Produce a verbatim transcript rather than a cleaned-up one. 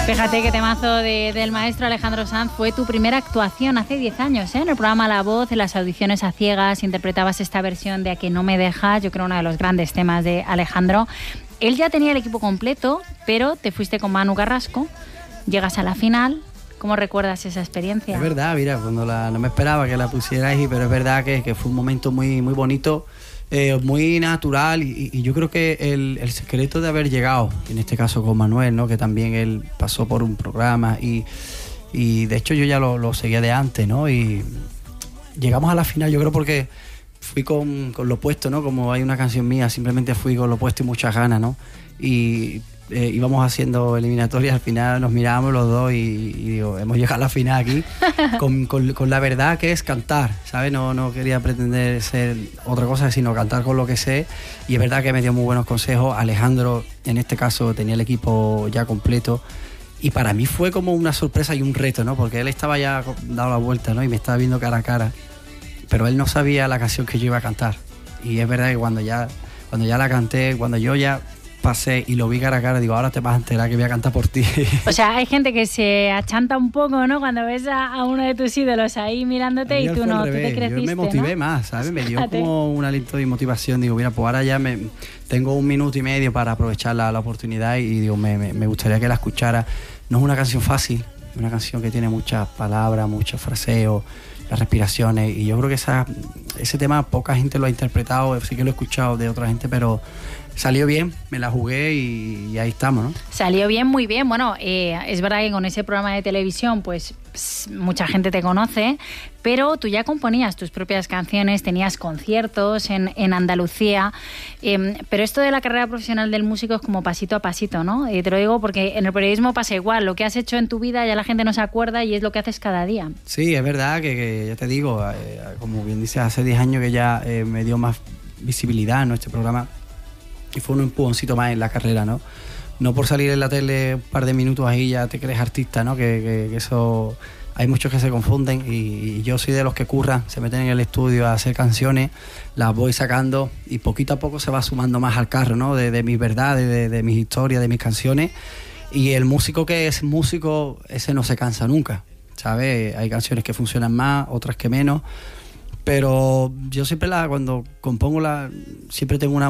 Fíjate qué temazo de, del maestro Alejandro Sanz. Fue tu primera actuación hace diez años, ¿eh? En el programa La Voz, en las audiciones a ciegas, interpretabas esta versión de A que no me dejas, yo creo uno de los grandes temas de Alejandro. Él ya tenía el equipo completo, pero te fuiste con Manu Carrasco, llegas a la final. ¿Cómo recuerdas esa experiencia? Es verdad, mira, cuando la, no me esperaba que la pusierais, pero es verdad que, que fue un momento muy, muy bonito. Eh, muy natural y, y yo creo que el, el secreto de haber llegado, en este caso con Manuel, ¿no? Que también él pasó por un programa y, y de hecho yo ya lo, lo seguía de antes, ¿no? Y llegamos a la final, yo creo porque fui con, con lo opuesto, ¿no? Como hay una canción mía, simplemente fui con lo opuesto y muchas ganas, ¿no? Y eh, íbamos haciendo eliminatorias, al final nos mirábamos los dos y, y digo, hemos llegado a la final aquí con, con, con la verdad que es cantar, ¿sabes? No, no quería pretender ser otra cosa, sino cantar con lo que sé, y es verdad que me dio muy buenos consejos. Alejandro, en este caso, tenía el equipo ya completo y para mí fue como una sorpresa y un reto, ¿no? Porque él estaba ya dado la vuelta, ¿no? Y me estaba viendo cara a cara, pero él no sabía la canción que yo iba a cantar, y es verdad que cuando ya, cuando ya la canté, cuando yo ya pasé y lo vi cara a cara, digo, ahora te vas a enterar que voy a cantar por ti. O sea, hay gente que se achanta un poco, ¿no? Cuando ves a, a uno de tus ídolos ahí mirándote y tú no, tú te creciste, yo me motivé, ¿no? Más, ¿sabes? Me dio como un aliento de motivación. Digo, mira, pues ahora ya me, tengo un minuto y medio para aprovechar la, la oportunidad y digo, me, me, me gustaría que la escuchara. No es una canción fácil, es una canción que tiene muchas palabras, muchos fraseos, las respiraciones, y yo creo que esa, ese tema poca gente lo ha interpretado, sí que lo he escuchado de otra gente, pero salió bien, me la jugué y, y ahí estamos, ¿no? Salió bien, muy bien. Bueno, eh, es verdad que con ese programa de televisión, pues pss, mucha gente te conoce, pero tú ya componías tus propias canciones, tenías conciertos en, en Andalucía, eh, pero esto de la carrera profesional del músico es como pasito a pasito, ¿no? Eh, te lo digo porque en el periodismo pasa igual, lo que has hecho en tu vida ya la gente no se acuerda y es lo que haces cada día. Sí, es verdad que, que ya te digo, eh, como bien dices, hace diez años que ya eh, me dio más visibilidad, ¿no? Este programa. Y fue un empujoncito más en la carrera, ¿no? No por salir en la tele un par de minutos ahí ya te crees artista, ¿no? Que, que, que eso... Hay muchos que se confunden y, y yo soy de los que curran, se meten en el estudio a hacer canciones, las voy sacando y poquito a poco se va sumando más al carro, ¿no? De, de mis verdades, de, de mis historias, de mis canciones. Y el músico que es músico, ese no se cansa nunca, ¿sabes? Hay canciones que funcionan más, otras que menos. Pero yo siempre la, cuando compongo la, siempre tengo una